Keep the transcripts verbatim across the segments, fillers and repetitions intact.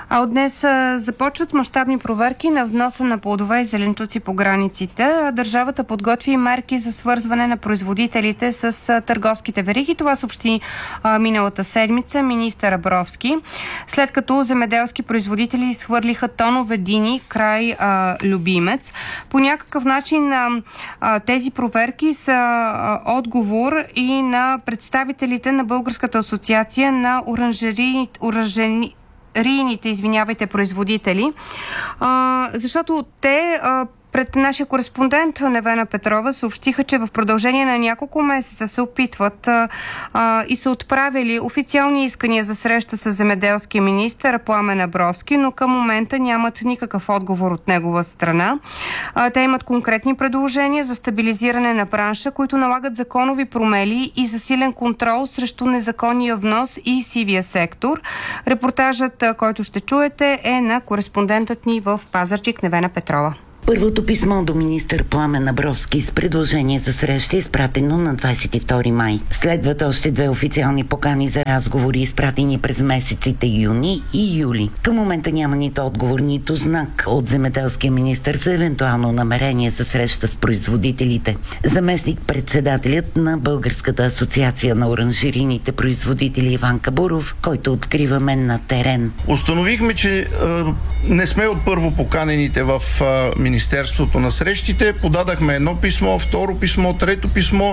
А от днес започват мащабни проверки на вноса на плодове и зеленчуци по границите. Държавата подготви мерки за свързване на производителите с търговските вериги. Това съобщи а, миналата седмица министър Абровски, след като земеделски производители схвърлиха тонове дини край а, Любимец. По някакъв начин а, а, тези проверки са а, отговор и на представителите на Българската асоциация на оранжери, оранжери, рийните, извинявайте, производители, а, защото те а, пред нашия кореспондент Невена Петрова съобщиха, че в продължение на няколко месеца се опитват а, а, и са отправили официални искания за среща с земеделския министър Пламен Абровски, но към момента нямат никакъв отговор от негова страна. А, те имат конкретни предложения за стабилизиране на бранша, които налагат законови промени и засилен контрол срещу незаконния внос и сивия сектор. Репортажът, който ще чуете, е на кореспондентът ни в Пазарджик Невена Петрова. Първото писмо до министър Пламен Абровски с предложение за среща е изпратено на двадесет и втори май. Следват още две официални покани за разговори, изпратени през месеците юни и юли. Към момента няма нито отговор, нито знак от земеделския министър за евентуално намерение за среща с производителите. Заместник председателят на Българската асоциация на оранжерийните производители Иван Кабуров, който откриваме на терен. Установихме, че е, не сме от първо поканените в е, Министерството на срещите. Подадахме едно писмо, второ писмо, трето писмо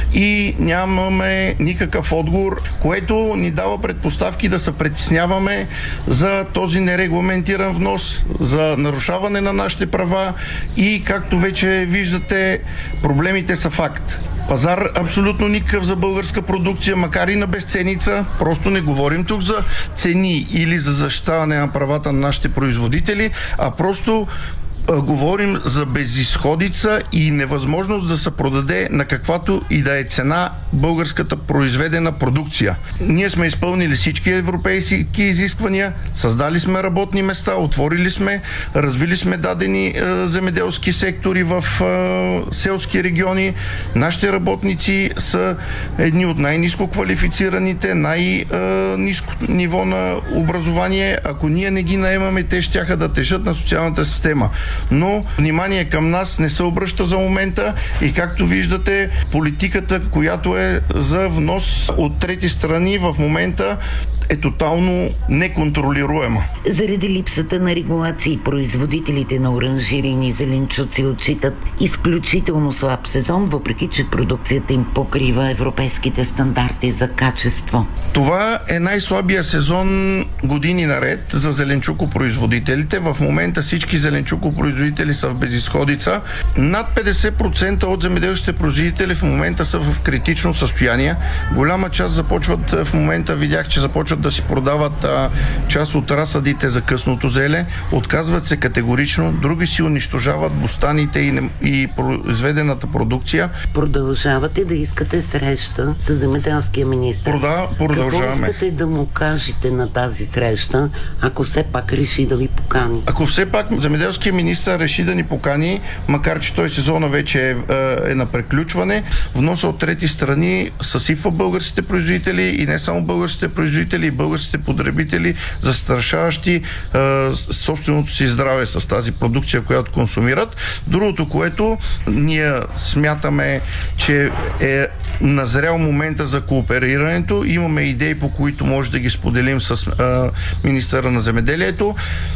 и нямаме никакъв отговор, което ни дава предпоставки да се притесняваме за този нерегламентиран внос, за нарушаване на нашите права и, както вече виждате, проблемите са факт. Пазар абсолютно никакъв за българска продукция, макар и на безценица. Просто не говорим тук за цени или за защитаване на правата на нашите производители, а просто говорим за безизходица и невъзможност да се продаде на каквато и да е цена българската произведена продукция. Ние сме изпълнили всички европейски изисквания, създали сме работни места, отворили сме, развили сме дадени е, земеделски сектори в е, селски региони. Нашите работници са едни от най-ниско квалифицираните, най-ниско ниво на образование. Ако ние не ги наемаме, те щяха да тежат на социалната система. Но внимание към нас не се обръща за момента и, както виждате, политиката, която е за внос от трети страни, в момента е тотално неконтролируема. Заради липсата на регулации, производителите на оранжерийни зеленчуци отчитат изключително слаб сезон, въпреки че продукцията им покрива европейските стандарти за качество. Това е най-слабия сезон години наред за зеленчукопроизводителите. В момента всички зеленчукопроизводители са в безизходица. Над петдесет процента от земеделските производители в момента са в критично състояние. Голяма част започват в момента, видях, че започват да си продават а, част от разсадите за късното зеле, отказват се категорично, други си унищожават бустаните и, не, и произведената продукция. Продължавате да искате среща с земеделския министър. Прода, продължаваме. Какво искате да му кажете на тази среща, ако все пак реши да ви покани? Ако все пак земеделския министър реши да ни покани, макар че той сезона вече е, е на приключване, вноса от трети страни съсипва българските производители и не само българските производители, и българските потребители, застрашаващи е, собственото си здраве с тази продукция, която консумират. Другото, което ние смятаме, че е назрял момента за кооперирането, имаме идеи, по които може да ги споделим с е, министъра на земеделието.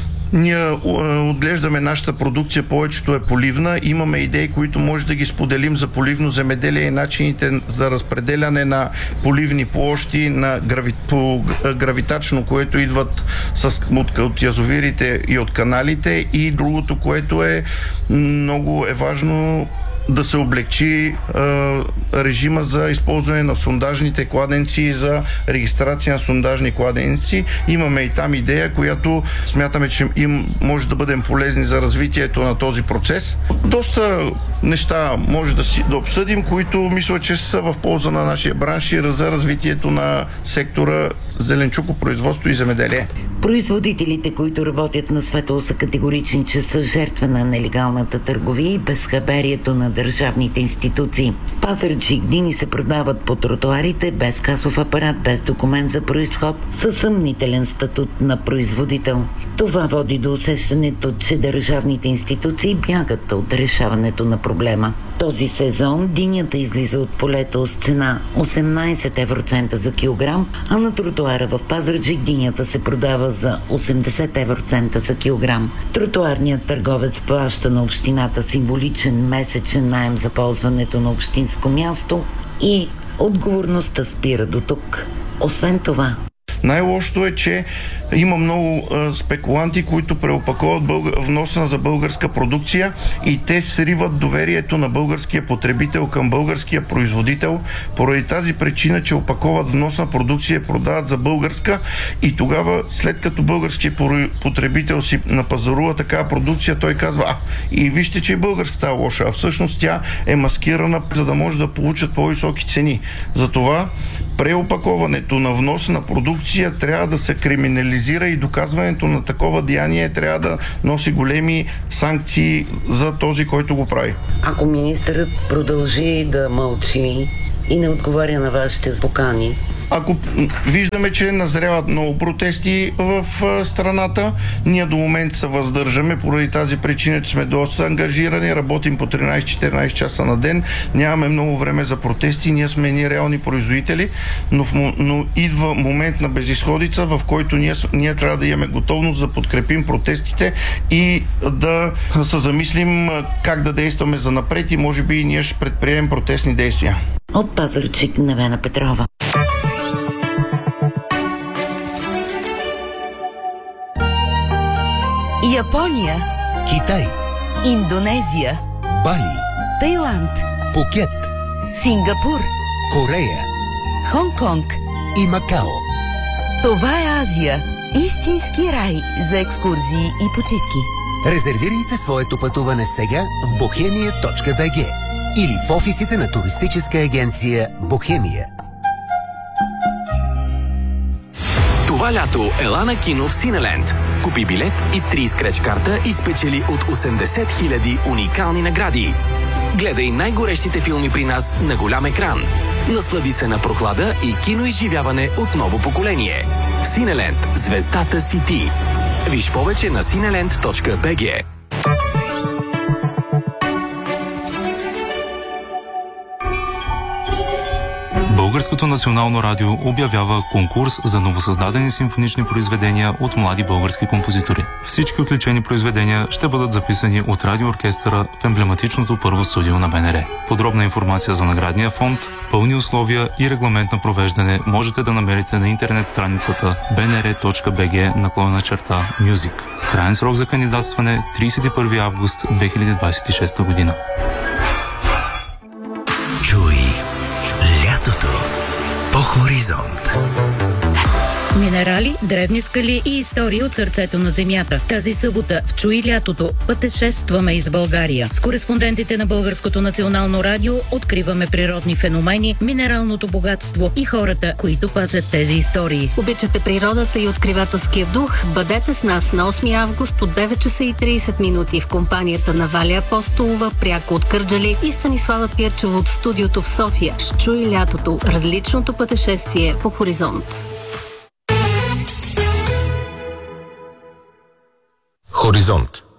Ние отглеждаме нашата продукция, повечето е поливна. Имаме идеи, които може да ги споделим за поливно земеделие и начините за разпределяне на поливни площи на грави... по гравитачно, което идват с... от... от язовирите и от каналите. И другото, което е много е важно, да се облегчи е, режима за използване на сондажните кладенци и за регистрация на сондажни кладенци. Имаме и там идея, която смятаме, че им може да бъдем полезни за развитието на този процес. Доста неща може да, си, да обсъдим, които мисля, че са в полза на нашия бранш и за развитието на сектора зеленчукопроизводство и земеделие. Производителите, които работят на светло, са категорични, че са жертва на нелегалната търговия и безхаберието на държавните институции. В Пазарджик дини се продават по тротоарите, без касов апарат, без документ за произход, със съмнителен статут на производител. Това води до усещането, че държавните институции бягат от решаването на проблема. Този сезон динята излиза от полето с цена осемнайсет евроцента за килограм, а на тротоара в Пазарджик динята се продава за осемдесет евроцента за килограм. Тротоарният търговец плаща на общината символичен месечен наем за ползването на общинско място и отговорността спира до тук. Освен това, най-лошото е, че има много а, спекуланти, които преопаковат бълг... вноса за българска продукция и те сриват доверието на българския потребител към българския производител, поради тази причина, че опаковат вносна продукция и продават за българска и тогава, след като българският потребител си напазарува такава продукция, той казва, а, и вижте, че и българската е лоша, а всъщност тя е маскирана, за да може да получат по-високи цени. Затова преопаковането на вносна продукция трябва да се криминализира и доказването на такова деяние трябва да носи големи санкции за този, който го прави. Ако министърът продължи да мълчи и не отговаря на вашите покани, ако виждаме, че назряват много протести в страната, ние до момента се въздържаме поради тази причина, че сме доста ангажирани, работим по тринайсет-четиринайсет часа на ден, нямаме много време за протести, ние сме ние реални производители, но, в, но идва момент на безизходица, в който ние, ние трябва да имаме готовност да подкрепим протестите и да се замислим как да действаме за напред и може би ние ще предприемем протестни действия. От Пазарджик, Невена Петрова. Япония, Китай, Индонезия, Бали, Тайланд, Пукет, Сингапур, Корея Хонг-Конг и Макао. Това е Азия. Истински рай за екскурзии и почивки. Резервирайте своето пътуване сега в бохемия точка би джи или в офисите на туристическа агенция Бохемия. Това лято ела на кино в Синеленд. Купи билет, изтри скреч карта и спечели от осемдесет хиляди уникални награди. Гледай най-горещите филми при нас на голям екран. Наслади се на прохлада и киноизживяване от ново поколение. В Синеленд звездата си ти. Виж повече на синеленд точка би джи. Българското национално радио обявява конкурс за новосъздадени симфонични произведения от млади български композитори. Всички отличени произведения ще бъдат записани от радиооркестъра в емблематичното първо студио на Б Н Р. Подробна информация за наградния фонд, пълни условия и регламент на провеждане можете да намерите на интернет страницата би ен ар точка би джи наклонена черта Music. Краен срок за кандидатстване трийсет и първи август две хиляди двадесет и шеста година. Чуй лятото по Хоризонт. Минерали, древни скали и истории от сърцето на земята. Тази събота в Чуй лятото пътешестваме из България. С кореспондентите на Българското национално радио откриваме природни феномени, минералното богатство и хората, които пазят тези истории. Обичате природата и откривателския дух? Бъдете с нас на осми август от девет часа и трийсет минути в компанията на Валя Апостолова, пряко от Кърджали, и Станислава Пирчева от студиото в София. С Чуй лятото. Различното пътешествие по Хоризонт. Хоризонт.